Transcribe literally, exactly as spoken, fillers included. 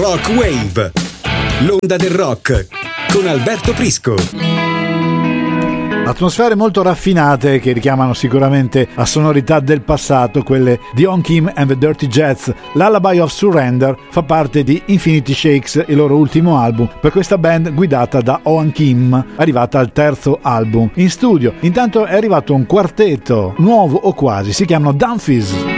Rock Wave, l'onda del rock con Alberto Prisco. Atmosfere molto raffinate che richiamano sicuramente a sonorità del passato, quelle di On Kim and the Dirty Jets. Lullaby of Surrender fa parte di Infinity Shakes, il loro ultimo album per questa band guidata da On Kim, arrivata al terzo album in studio. Intanto è arrivato un quartetto nuovo o quasi, si chiamano Dumfries.